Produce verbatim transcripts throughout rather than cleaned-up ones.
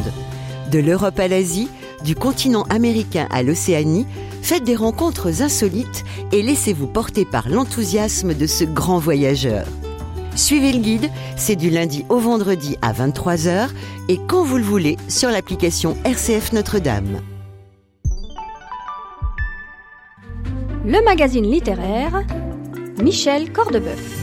monde. De l'Europe à l'Asie, du continent américain à l'Océanie, faites des rencontres insolites et laissez-vous porter par l'enthousiasme de ce grand voyageur. Suivez le guide, c'est du lundi au vendredi à vingt-trois heures et quand vous le voulez sur l'application R C F Notre-Dame. Le magazine littéraire, Michel Cordebeuf.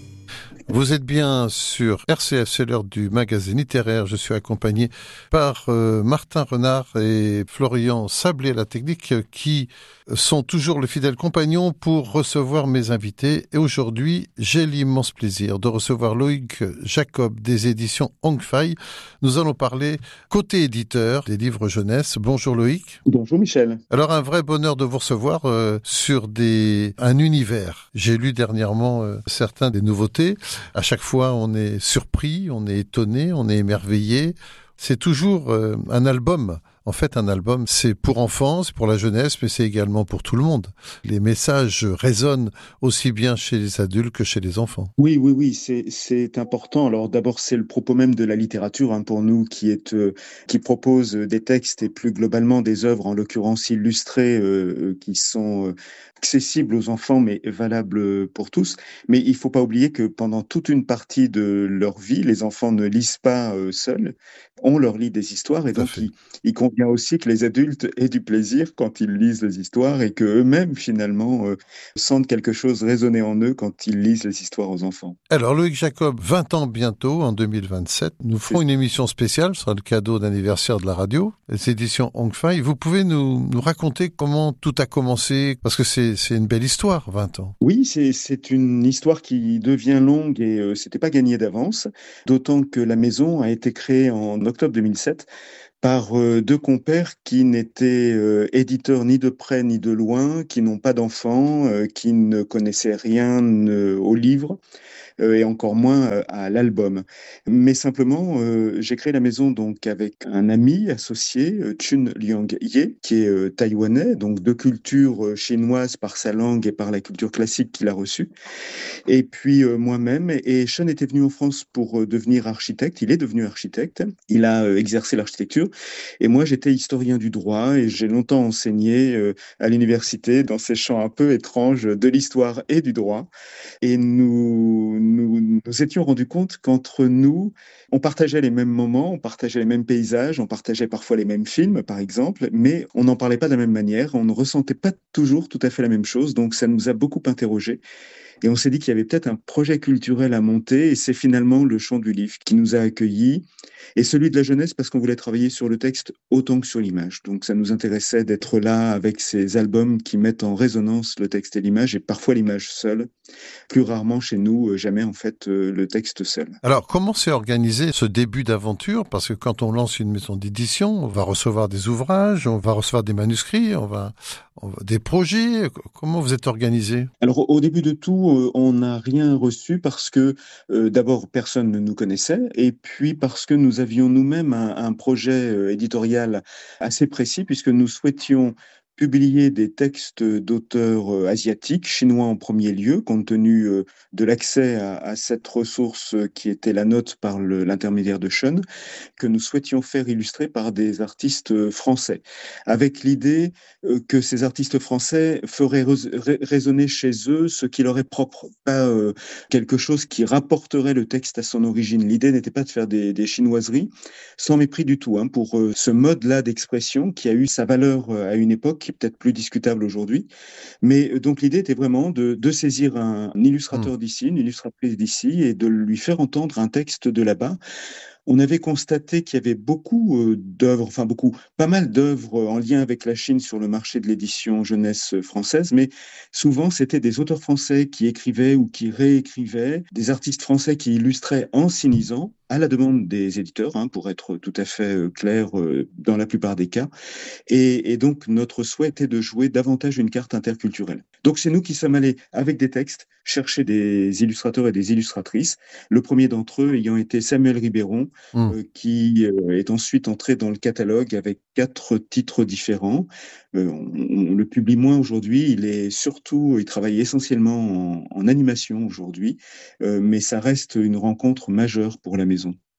Vous êtes bien sur R C F, c'est l'heure du magazine littéraire. Je suis accompagné par euh, Martin Renard et Florian Sablé à la technique qui sont toujours le fidèle compagnon pour recevoir mes invités. Et aujourd'hui, j'ai l'immense plaisir de recevoir Loïc Jacob des éditions Hong Fai. Nous allons parler côté éditeur des livres jeunesse. Bonjour Loïc. Bonjour Michel. Alors un vrai bonheur de vous recevoir euh, sur des un univers. J'ai lu dernièrement euh, certains des nouveautés. À chaque fois, on est surpris, on est étonné, on est émerveillé. C'est toujours euh, un album. En fait, un album, c'est pour enfants, c'est pour la jeunesse, mais c'est également pour tout le monde. Les messages résonnent aussi bien chez les adultes que chez les enfants. Oui, oui, oui, c'est c'est important. Alors d'abord, c'est le propos même de la littérature hein, pour nous qui est euh, qui propose des textes et plus globalement des œuvres, en l'occurrence illustrées, euh, qui sont euh, accessibles aux enfants, mais valables pour tous. Mais il faut pas oublier que pendant toute une partie de leur vie, les enfants ne lisent pas euh, seuls. On leur lit des histoires et Tout à donc fait. il, il convient aussi que les adultes aient du plaisir quand ils lisent les histoires et qu'eux-mêmes, finalement, euh, sentent quelque chose résonner en eux quand ils lisent les histoires aux enfants. Alors Loïc Jacob, vingt ans bientôt, en deux mille vingt-sept, nous ferons une émission spéciale, ce sera le cadeau d'anniversaire de la radio, les éditions Hong Fai. Vous pouvez nous, nous raconter comment tout a commencé, parce que c'est, c'est une belle histoire, vingt ans. Oui, c'est, c'est une histoire qui devient longue et euh, c'était pas gagné d'avance, d'autant que la maison a été créée en octobre deux mille sept par euh, deux compères qui n'étaient euh, éditeurs ni de près ni de loin, qui n'ont pas d'enfants, euh, qui ne connaissaient rien euh, aux livres euh, et encore moins euh, à l'album. Mais simplement, euh, j'ai créé la maison donc avec un ami associé, euh, Chun Liang-ye, qui est euh, taïwanais, donc de culture euh, chinoise par sa langue et par la culture classique qu'il a reçue. Et puis euh, moi-même, et Sean était venu en France pour euh, devenir architecte, il est devenu architecte, il a euh, exercé l'architecture, et moi j'étais historien du droit, et j'ai longtemps enseigné euh, à l'université dans ces champs un peu étranges de l'histoire et du droit, et nous nous, nous étions rendus compte qu'entre nous, on partageait les mêmes moments, on partageait les mêmes paysages, on partageait parfois les mêmes films, par exemple, mais on n'en parlait pas de la même manière, on ne ressentait pas toujours tout à fait la même chose, donc ça nous a beaucoup interrogés. Et on s'est dit qu'il y avait peut-être un projet culturel à monter, et c'est finalement le Chant du Livre qui nous a accueillis, et celui de la jeunesse parce qu'on voulait travailler sur le texte autant que sur l'image. Donc ça nous intéressait d'être là avec ces albums qui mettent en résonance le texte et l'image, et parfois l'image seule. Plus rarement chez nous, jamais en fait le texte seul. Alors, comment s'est organisé ce début d'aventure? Parce que quand on lance une maison d'édition, on va recevoir des ouvrages, on va recevoir des manuscrits, on va, on va des projets. Comment vous êtes organisé? Alors, au début de tout, euh, on n'a rien reçu parce que, euh, d'abord, personne ne nous connaissait, et puis parce que nous avions nous-mêmes un, un projet euh, éditorial assez précis, puisque nous souhaitions publier des textes d'auteurs euh, asiatiques, chinois en premier lieu, compte tenu euh, de l'accès à, à cette ressource euh, qui était la nôtre par le- l'intermédiaire de Sean, que nous souhaitions faire illustrer par des artistes euh, français, avec l'idée euh, que ces artistes français feraient rés- ré- résonner chez eux ce qui leur est propre, pas euh, quelque chose qui rapporterait le texte à son origine. L'idée n'était pas de faire des, des chinoiseries, sans mépris du tout, hein, pour euh, ce mode-là d'expression qui a eu sa valeur euh, à une époque, qui est peut-être plus discutable aujourd'hui. Mais euh, donc l'idée était vraiment de, de saisir un, un Hmm. illustrateur d'ici, une illustratrice d'ici, et de lui faire entendre un texte de là-bas. On avait constaté qu'il y avait beaucoup euh, d'œuvres, enfin beaucoup, pas mal d'œuvres en lien avec la Chine sur le marché de l'édition jeunesse française, mais souvent c'était des auteurs français qui écrivaient ou qui réécrivaient, des artistes français qui illustraient en sinisant, à la demande des éditeurs, hein, pour être tout à fait euh, clair euh, dans la plupart des cas. Et, et donc, notre souhait était de jouer davantage une carte interculturelle. Donc, c'est nous qui sommes allés, avec des textes, chercher des illustrateurs et des illustratrices. Le premier d'entre eux ayant été Samuel Ribéron, Hmm. euh, qui euh, est ensuite entré dans le catalogue avec quatre titres différents. Euh, on, on le publie moins aujourd'hui. Il est surtout, il travaille essentiellement en, en animation aujourd'hui, euh, mais ça reste une rencontre majeure pour la maison.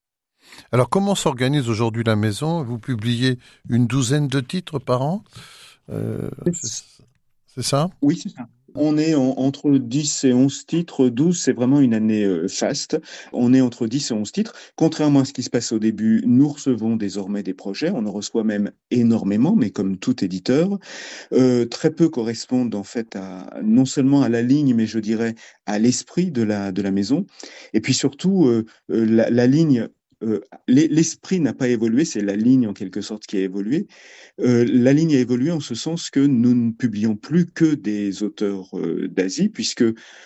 Alors, comment s'organise aujourd'hui la maison ? Vous publiez une douzaine de titres par an ? euh, c'est, c'est ça ? Oui, c'est ça. On est en, entre dix et onze titres. douze, c'est vraiment une année euh, faste. On est entre dix et onze titres. Contrairement à ce qui se passe au début, nous recevons désormais des projets. On en reçoit même énormément, mais comme tout éditeur. Euh, très peu correspondent en fait à, non seulement à la ligne, mais je dirais à l'esprit de la, de la maison. Et puis surtout, euh, euh, la, la ligne... Euh, l'esprit n'a pas évolué, c'est la ligne en quelque sorte qui a évolué. Euh, la ligne a évolué en ce sens que nous ne publions plus que des auteurs euh, d'Asie, puisque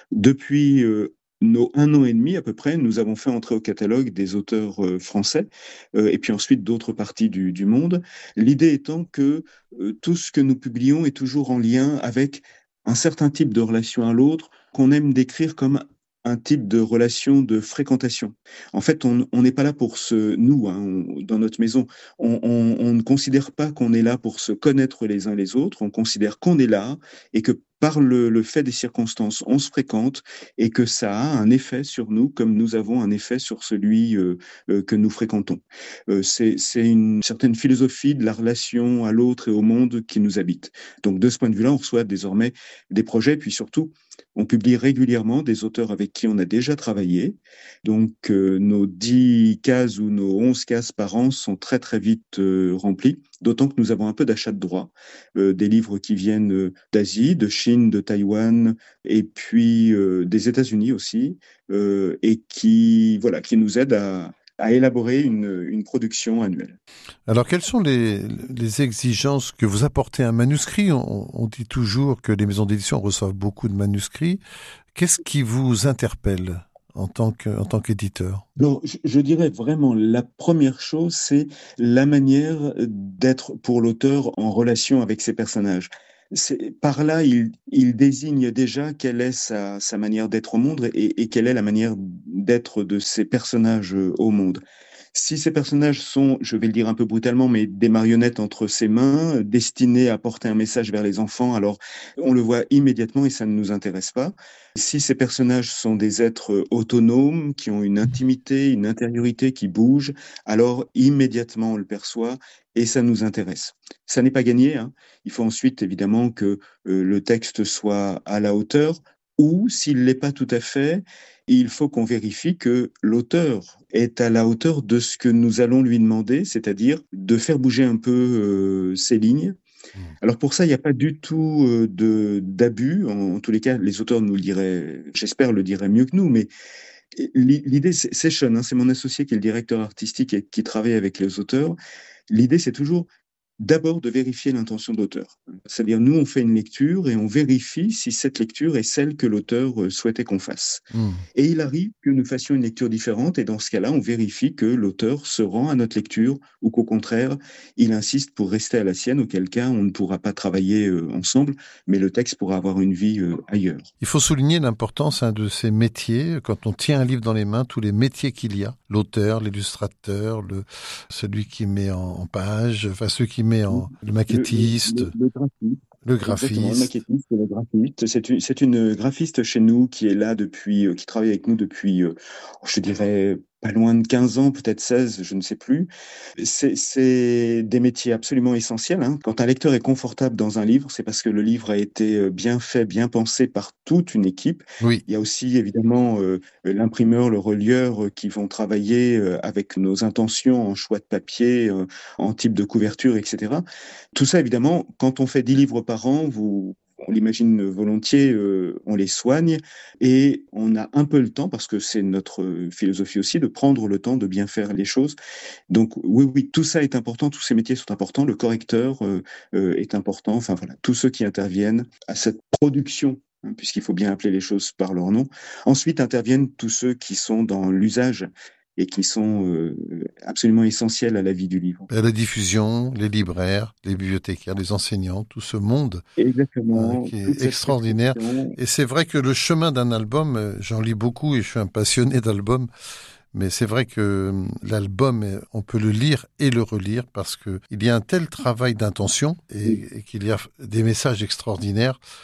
depuis euh, nos un an et demi à peu près, nous avons fait entrer au catalogue des auteurs euh, français euh, et puis ensuite d'autres parties du, du monde. L'idée étant que euh, tout ce que nous publions est toujours en lien avec un certain type de relation à l'autre qu'on aime décrire comme un type de relation de fréquentation. En fait, on on n'est pas là pour se, nous, hein, on- dans notre maison, on, on- on ne considère pas qu'on est là pour se connaître les uns les autres, on considère qu'on est là et que par le, le fait des circonstances, on se fréquente et que ça a un effet sur nous comme nous avons un effet sur celui euh, euh, que nous fréquentons. Euh, c'est, c'est une certaine philosophie de la relation à l'autre et au monde qui nous habite. Donc de ce point de vue-là, on reçoit désormais des projets, puis surtout, on publie régulièrement des auteurs avec qui on a déjà travaillé. Donc, euh, nos dix cases ou nos onze cases par an sont très, très vite euh, remplies, d'autant que nous avons un peu d'achat de droits, euh, des livres qui viennent euh, d'Asie, de Chine, de Taïwan, et puis euh, des États-Unis aussi, euh, et qui, voilà, qui nous aident à, à élaborer une, une production annuelle. Alors, quelles sont les, les exigences que vous apportez à un manuscrit ? on, on dit toujours que les maisons d'édition reçoivent beaucoup de manuscrits. Qu'est-ce qui vous interpelle en tant que, en tant qu'éditeur ? Alors, je, je dirais vraiment la première chose, c'est la manière d'être pour l'auteur en relation avec ses personnages. C'est, par là, il, il désigne déjà quelle est sa, sa manière d'être au monde et, et quelle est la manière d'être de ses personnages euh, au monde. Si ces personnages sont, je vais le dire un peu brutalement, mais des marionnettes entre ses mains, euh, destinées à porter un message vers les enfants, alors on le voit immédiatement et ça ne nous intéresse pas. Si ces personnages sont des êtres euh, autonomes, qui ont une intimité, une intériorité qui bouge, alors immédiatement on le perçoit et ça nous intéresse. Ça n'est pas gagné, hein. Il faut ensuite évidemment que euh, le texte soit à la hauteur, ou s'il ne l'est pas tout à fait, il faut qu'on vérifie que l'auteur est à la hauteur de ce que nous allons lui demander, c'est-à-dire de faire bouger un peu euh, ses lignes. Alors pour ça, il n'y a pas du tout euh, de d'abus. En, en tous les cas, les auteurs nous le diraient, j'espère le diraient mieux que nous, mais l'i- l'idée, c'est c'est Sean, hein, c'est mon associé qui est le directeur artistique et qui travaille avec les auteurs. L'idée, c'est toujours d'abord de vérifier l'intention de l'auteur. C'est-à-dire, nous, on fait une lecture et on vérifie si cette lecture est celle que l'auteur euh, souhaitait qu'on fasse. Hmm. Et il arrive que nous fassions une lecture différente et dans ce cas-là, on vérifie que l'auteur se rend à notre lecture ou qu'au contraire, il insiste pour rester à la sienne, auquel cas on ne pourra pas travailler euh, ensemble, mais le texte pourra avoir une vie euh, ailleurs. Il faut souligner l'importance hein, de ces métiers. Quand on tient un livre dans les mains, tous les métiers qu'il y a, l'auteur, l'illustrateur, le, celui qui met en, en page, enfin ceux qui met en, le maquettiste, Le, le, le, le graphiste. le Exactement, le graphiste. maquettiste et le graphiste. C'est une, c'est une graphiste chez nous qui est là depuis, euh, qui travaille avec nous depuis, euh, je dirais, pas loin de quinze ans, peut-être seize, je ne sais plus. C'est, c'est des métiers absolument essentiels, hein. Quand un lecteur est confortable dans un livre, c'est parce que le livre a été euh, bien fait, bien pensé par toute une équipe. Oui, Il y a aussi évidemment euh, l'imprimeur, le relieur euh, qui vont travailler euh, avec nos intentions en choix de papier, euh, en type de couverture, et cetera. Tout ça, évidemment, quand on fait dix livres par an, vous, on l'imagine volontiers, euh, on les soigne et on a un peu le temps, parce que c'est notre philosophie aussi, de prendre le temps de bien faire les choses. Donc oui, oui, tout ça est important, tous ces métiers sont importants, le correcteur euh, euh, est important, enfin voilà, tous ceux qui interviennent à cette production, hein, puisqu'il faut bien appeler les choses par leur nom. Ensuite interviennent tous ceux qui sont dans l'usage et qui sont euh, absolument essentiels à la vie du livre. la diffusion, les libraires, les bibliothécaires, les enseignants, tout ce monde Exactement. euh, qui Toute est cette extraordinaire. réflexion. Et c'est vrai que le chemin d'un album, euh, j'en lis beaucoup et je suis un passionné d'albums, mais c'est vrai que euh, l'album, euh, on peut le lire et le relire parce qu'il y a un tel travail d'intention et, et qu'il y a des messages extraordinaires.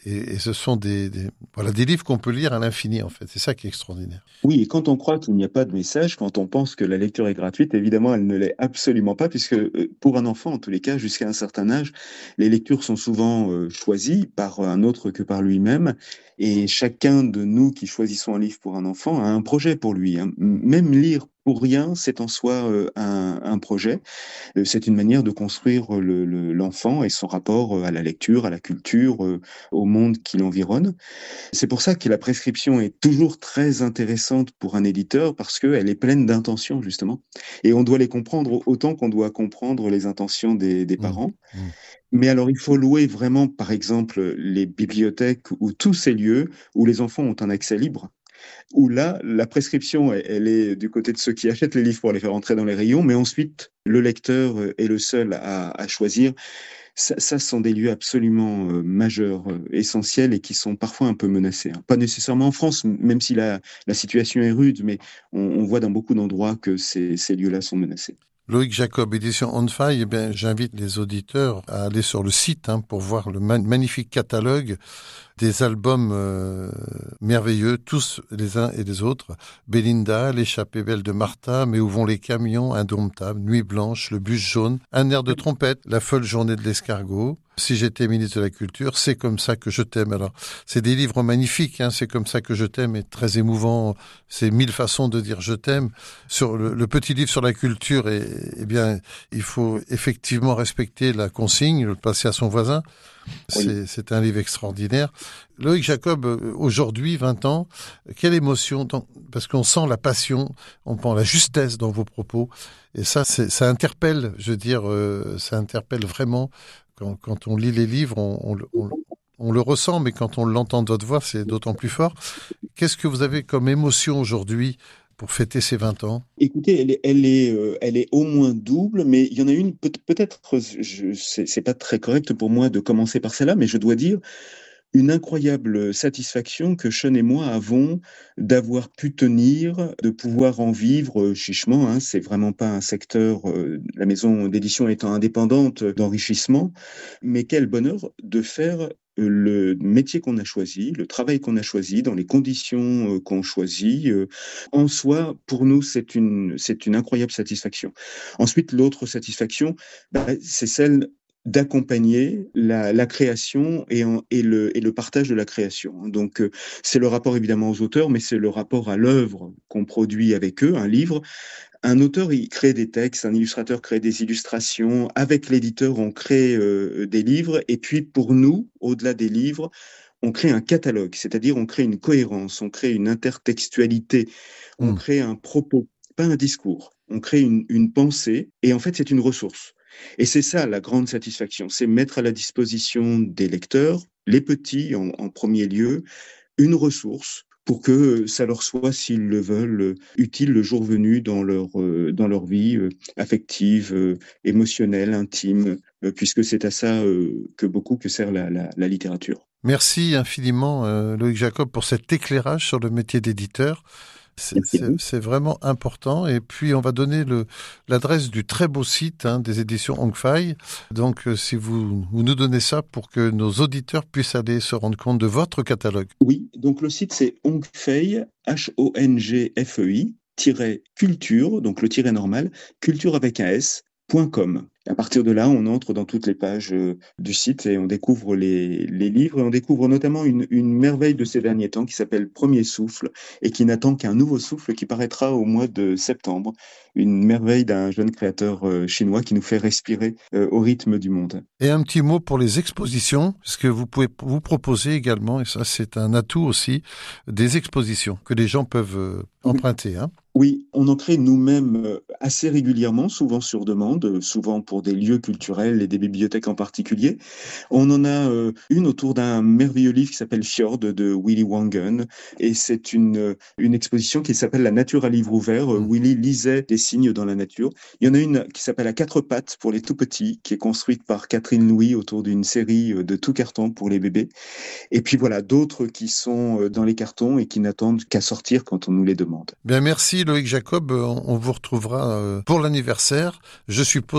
et, et ce sont des, des, voilà, des livres qu'on peut lire à l'infini, en fait. C'est ça qui est extraordinaire. Oui, et quand on croit qu'il n'y a pas de message, quand on pense que la lecture est gratuite, évidemment, elle ne l'est absolument pas, puisque euh, pour un enfant, en tous les cas, jusqu'à un certain âge, les lectures sont souvent euh, choisies par un autre que par lui-même. Et chacun de nous qui choisissons un livre pour un enfant a un projet pour lui, hein. Même lire pour rien, c'est en soi euh, un, un projet. Euh, C'est une manière de construire le- le- l'enfant et son rapport à la lecture, à la culture, euh, au monde qui l'environne. C'est pour ça que la prescription est toujours très intéressante pour un éditeur parce qu'elle est pleine d'intentions, justement. Et on doit les comprendre autant qu'on doit comprendre les intentions des, des Mmh. parents. Mmh. Mais alors, il faut louer vraiment, par exemple, les bibliothèques ou tous ces lieux où les enfants ont un accès libre. Où là, la prescription, elle elle est du côté de ceux qui achètent les livres pour les faire entrer dans les rayons, mais ensuite, le lecteur euh, est le seul à, à choisir. Ça, ça, ce sont des lieux absolument euh, majeurs, euh, essentiels et qui sont parfois un peu menacés, hein. Pas nécessairement en France, m- même si la, la situation est rude, mais on, on voit dans beaucoup d'endroits que ces, ces lieux-là sont menacés. Loïc Jacob, édition On Fire, eh bien, j'invite les auditeurs à aller sur le site hein, pour voir le ma- magnifique catalogue des albums euh, merveilleux, tous les uns et les autres. Belinda, L'échappée belle de Martha, Mais où vont les camions, Indomptable, Nuit blanche, Le bus jaune, Un air de trompette, La folle journée de l'escargot, Si j'étais ministre de la Culture, C'est comme ça que je t'aime. Alors, c'est des livres magnifiques, hein, C'est comme ça que je t'aime, et très émouvant. C'est mille façons de dire je t'aime. Sur le, le petit livre sur la culture, et, eh bien, il faut effectivement respecter la consigne, le passer à son voisin. C'est, Oui. c'est un livre extraordinaire. Loïc Jacob, aujourd'hui, vingt ans, quelle émotion, dans, parce qu'on sent la passion, on prend la justesse dans vos propos, et ça, c'est, ça interpelle, je veux dire, euh, ça interpelle vraiment. Quand, quand on lit les livres, on, on, on, on le ressent, mais quand on l'entend de votre voix, c'est d'autant plus fort. Qu'est-ce que vous avez comme émotion aujourd'hui pour fêter ces vingt ans? Écoutez, elle est, elle est, euh, elle est au moins double, mais il y en a une, peut- peut-être, je, c'est c'est pas très correct pour moi de commencer par celle-là, mais je dois dire une incroyable satisfaction que Sean et moi avons d'avoir pu tenir, de pouvoir en vivre euh, chichement, hein. C'est vraiment pas un secteur, euh, la maison d'édition étant indépendante, euh, d'enrichissement, mais quel bonheur de faire euh, le métier qu'on a choisi, le travail qu'on a choisi, dans les conditions euh, qu'on choisit. euh, En soi, pour nous, c'est une, c'est une incroyable satisfaction. Ensuite, l'autre satisfaction, bah, c'est celle d'accompagner la, la création et, en, et, le, et le partage de la création. Donc, euh, c'est le rapport évidemment aux auteurs, mais c'est le rapport à l'œuvre qu'on produit avec eux, un livre. Un auteur, il crée des textes, un illustrateur crée des illustrations. Avec l'éditeur, on crée euh, des livres. Et puis, pour nous, au-delà des livres, on crée un catalogue, c'est-à-dire on crée une cohérence, on crée une intertextualité, on Mmh. crée un propos, pas un discours. On crée une, une pensée et en fait, c'est une ressource. Et c'est ça la grande satisfaction, c'est mettre à la disposition des lecteurs, les petits en, en premier lieu, une ressource pour que ça leur soit, s'ils le veulent, utile le jour venu dans leur, euh, dans leur vie euh, affective, euh, émotionnelle, intime, euh, puisque c'est à ça euh, que beaucoup que sert la, la, la littérature. Merci infiniment, euh, Loïc Jacob, pour cet éclairage sur le métier d'éditeur. C'est, Merci à c'est, vous. c'est vraiment important. Et puis, on va donner le, l'adresse du très beau site hein, des éditions Hongfei. Donc, euh, si vous, vous nous donnez ça pour que nos auditeurs puissent aller se rendre compte de votre catalogue. Oui, donc le site c'est Hongfei, H O N G F E I, tiret culture, donc le tiret normal, culture avec un S, point com. À partir de là, on entre dans toutes les pages euh, du site et on découvre les, les livres et on découvre notamment une, une merveille de ces derniers temps qui s'appelle Premier Souffle et qui n'attend qu'un nouveau souffle qui paraîtra au mois de septembre. Une merveille d'un jeune créateur euh, chinois qui nous fait respirer euh, au rythme du monde. Et un petit mot pour les expositions, parce que vous pouvez vous proposer également, et ça c'est un atout aussi, des expositions que les gens peuvent euh, emprunter. Hein. Oui, on en crée nous-mêmes assez régulièrement, souvent sur demande, souvent pour des lieux culturels et des bibliothèques en particulier. On en a euh, une autour d'un merveilleux livre qui s'appelle Fjord de Willy Wangen, et c'est une, une exposition qui s'appelle La nature à livre ouvert. Mmh. Willy lisait des signes dans la nature. Il y en a une qui s'appelle À quatre pattes pour les tout petits, qui est construite par Catherine Louis autour d'une série de tout carton pour les bébés. Et puis voilà, d'autres qui sont dans les cartons et qui n'attendent qu'à sortir quand on nous les demande. Bien, merci Loïc Jacob. On, on vous retrouvera euh, pour l'anniversaire. Je suppose qu'il va y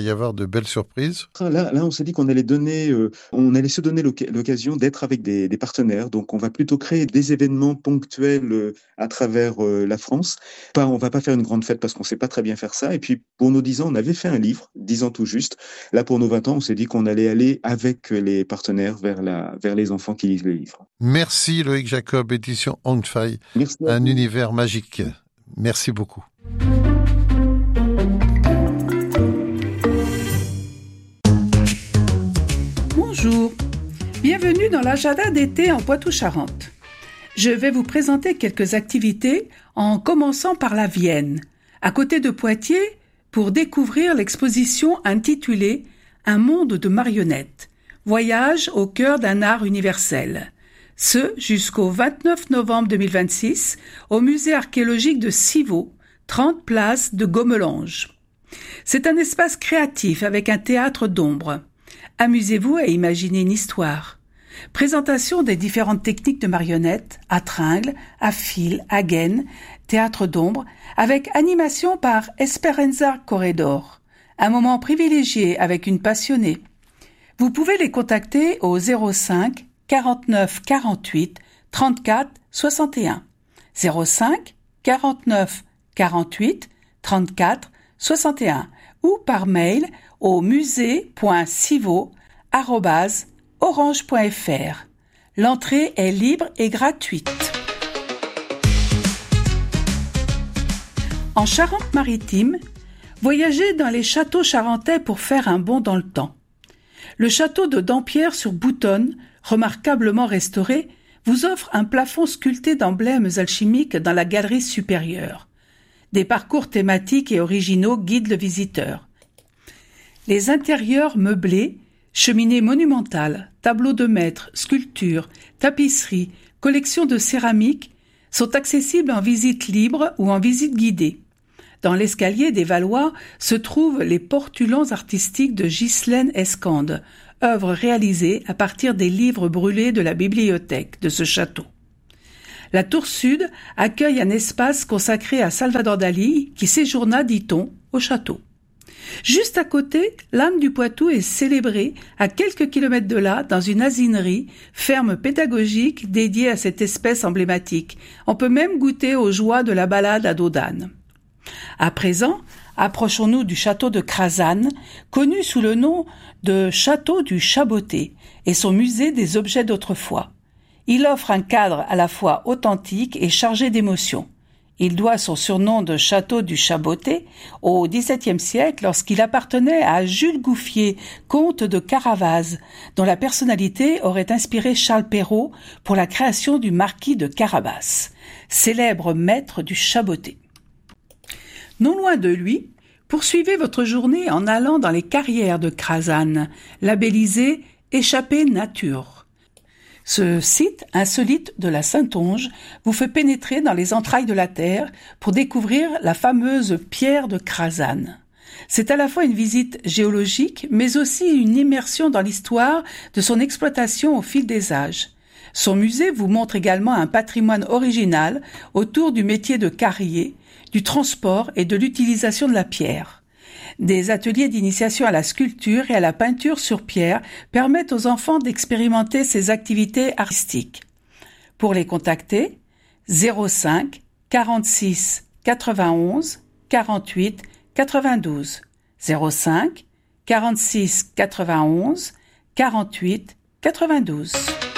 y avoir de belles surprises. Là, là on s'est dit qu'on allait donner, euh, on allait se donner l'occasion d'être avec des, des partenaires. Donc, on va plutôt créer des événements ponctuels euh, à travers euh, la France. Pas, on va pas faire une grande fête parce qu'on sait pas très bien faire ça. Et puis, pour nos dix ans, on avait fait un livre, dix ans tout juste. Là, pour nos vingt ans, on s'est dit qu'on allait aller avec les partenaires vers la, vers les enfants qui lisent les livres. Merci Loïc Jacob, édition Hong Fai. Merci. Un univers magique. Merci beaucoup. Bonjour, bienvenue dans l'agenda d'été en Poitou-Charentes. Je vais vous présenter quelques activités en commençant par la Vienne, à côté de Poitiers, pour découvrir l'exposition intitulée « Un monde de marionnettes, voyage au cœur d'un art universel ». Ce jusqu'au vingt-neuf novembre deux mille vingt-six au musée archéologique de Civaux, trente place de Gommelange. C'est un espace créatif avec un théâtre d'ombre. Amusez-vous à imaginer une histoire. Présentation des différentes techniques de marionnettes, à tringles, à fil, à gaine, théâtre d'ombre, avec animation par Esperanza Corredor. Un moment privilégié avec une passionnée. Vous pouvez les contacter au zéro cinq quarante-neuf quarante-huit trente-quatre soixante et un. zéro cinq quarante-neuf quarante-huit trente-quatre soixante et un ou par mail au musée point civaux arobase orange point f r. L'entrée est libre et gratuite. En Charente-Maritime, voyagez dans les châteaux charentais pour faire un bond dans le temps. Le château de Dampierre sur Boutonne, remarquablement restauré, vous offre un plafond sculpté d'emblèmes alchimiques dans la galerie supérieure. Des parcours thématiques et originaux guident le visiteur. Les intérieurs meublés, cheminées monumentales, tableaux de maître, sculptures, tapisseries, collections de céramique sont accessibles en visite libre ou en visite guidée. Dans l'escalier des Valois se trouvent les portulans artistiques de Ghislaine Escande, œuvre réalisée à partir des livres brûlés de la bibliothèque de ce château. La tour sud accueille un espace consacré à Salvador Dali qui séjourna, dit-on, au château. Juste à côté, l'âne du Poitou est célébré à quelques kilomètres de là dans une asinerie, ferme pédagogique dédiée à cette espèce emblématique. On peut même goûter aux joies de la balade à dos d'âne. À présent, approchons-nous du château de Crasane, connu sous le nom de château du Chaboté et son musée des objets d'autrefois. Il offre un cadre à la fois authentique et chargé d'émotions. Il doit son surnom de château du Chaboté au dix-septième siècle lorsqu'il appartenait à Jules Gouffier, comte de Carabas, dont la personnalité aurait inspiré Charles Perrault pour la création du marquis de Carabas, célèbre maître du Chaboté. Non loin de lui, poursuivez votre journée en allant dans les carrières de Crasane, labellisées « Échappée nature ». Ce site insolite de la Saintonge vous fait pénétrer dans les entrailles de la terre pour découvrir la fameuse pierre de Crasane. C'est à la fois une visite géologique, mais aussi une immersion dans l'histoire de son exploitation au fil des âges. Son musée vous montre également un patrimoine original autour du métier de carrier, du transport et de l'utilisation de la pierre. Des ateliers d'initiation à la sculpture et à la peinture sur pierre permettent aux enfants d'expérimenter ces activités artistiques. Pour les contacter, zéro cinq quarante-six quatre-vingt-onze quarante-huit quatre-vingt-douze, zéro cinq quarante-six quatre-vingt-onze quarante-huit quatre-vingt-douze.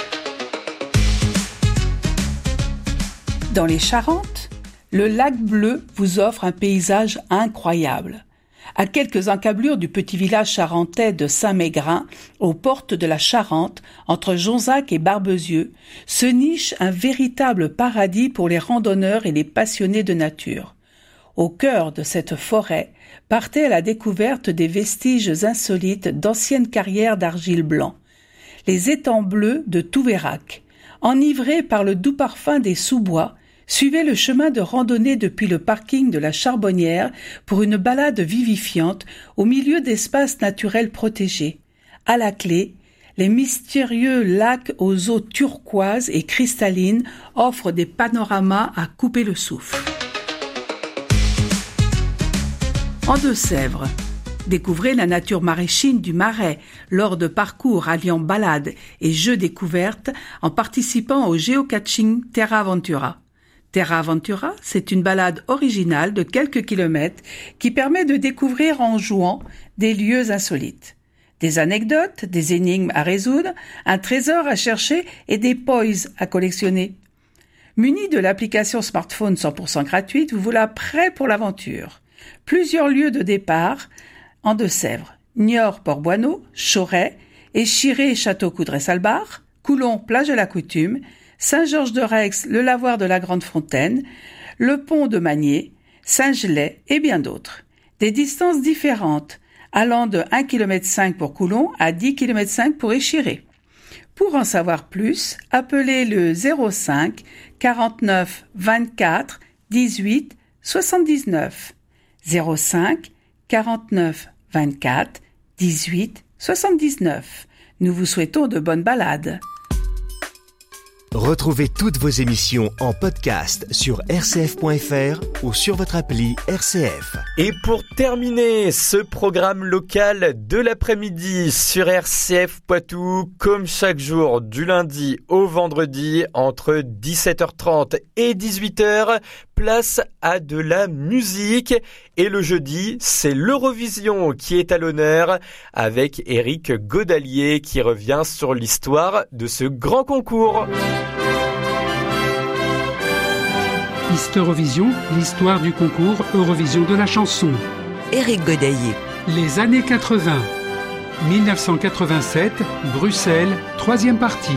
Dans les Charentes, le lac Bleu vous offre un paysage incroyable. À quelques encablures du petit village charentais de Saint-Mégrin, aux portes de la Charente, entre Jonzac et Barbezieux, se niche un véritable paradis pour les randonneurs et les passionnés de nature. Au cœur de cette forêt, partez à la découverte des vestiges insolites d'anciennes carrières d'argile blanc. Les étangs bleus de Touvérac. Enivrés par le doux parfum des sous-bois, suivez le chemin de randonnée depuis le parking de la Charbonnière pour une balade vivifiante au milieu d'espaces naturels protégés. À la clé, les mystérieux lacs aux eaux turquoises et cristallines offrent des panoramas à couper le souffle. En Deux-Sèvres, Découvrez la nature maraîchine du Marais lors de parcours alliant balades et jeux découvertes en participant au géocaching Terra Aventura. Terra Aventura, c'est une balade originale de quelques kilomètres qui permet de découvrir en jouant des lieux insolites. Des anecdotes, des énigmes à résoudre, un trésor à chercher et des poys à collectionner. Muni de l'application smartphone cent pour cent gratuite, vous voilà prêt pour l'aventure. Plusieurs lieux de départ en Deux-Sèvres, Niort, Port-Boineau, Chauray, Échiré, Château-Coudray-Salbar, Coulon, Plage de la Coutume, Saint-Georges-de-Rex, le lavoir de la Grande Fontaine, le pont de Magnier, Saint-Gelais et bien d'autres. Des distances différentes, allant de un virgule cinq kilomètre pour Coulon à dix virgule cinq kilomètres pour Échiré. Pour en savoir plus, appelez le zéro cinq quarante-neuf vingt-quatre dix-huit soixante-dix-neuf. zéro cinq quarante-neuf vingt-quatre dix-huit soixante-dix-neuf. Nous vous souhaitons de bonnes balades. Retrouvez toutes vos émissions en podcast sur r c f point f r ou sur votre appli R C F. Et pour terminer ce programme local de l'après-midi sur R C F Poitou, comme chaque jour du lundi au vendredi entre dix-sept heures trente et dix-huit heures, place à de la musique. Et le jeudi, c'est l'Eurovision qui est à l'honneur avec Éric Godalier qui revient sur l'histoire de ce grand concours. Historovison, l'histoire du concours Eurovision de la chanson. Éric Godalier. Les années quatre-vingts. dix-neuf cent quatre-vingt-sept, Bruxelles, troisième partie.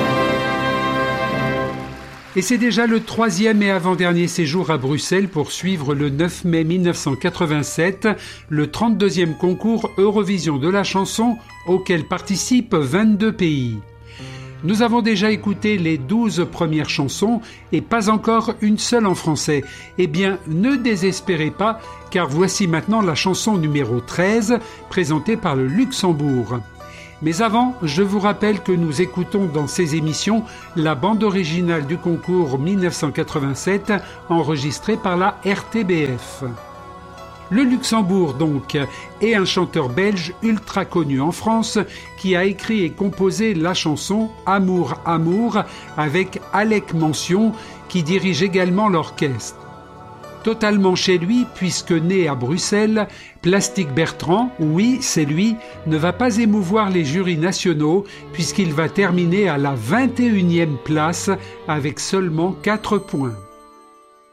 Et c'est déjà le troisième et avant-dernier séjour à Bruxelles pour suivre le neuf mai mille neuf cent quatre-vingt-sept, le trente-deuxième concours Eurovision de la chanson auquel participent vingt-deux pays. Nous avons déjà écouté les douze premières chansons et pas encore une seule en français. Eh bien, ne désespérez pas, car voici maintenant la chanson numéro treize, présentée par le Luxembourg. Mais avant, je vous rappelle que nous écoutons dans ces émissions la bande originale du concours mille neuf cent quatre-vingt-sept, enregistrée par la R T B F. Le Luxembourg, donc, est un chanteur belge ultra connu en France qui a écrit et composé la chanson « Amour, Amour » avec Alec Mention qui dirige également l'orchestre. Totalement chez lui, puisque né à Bruxelles, Plastique Bertrand, oui, c'est lui, ne va pas émouvoir les jurys nationaux puisqu'il va terminer à la vingt et unième place avec seulement quatre points.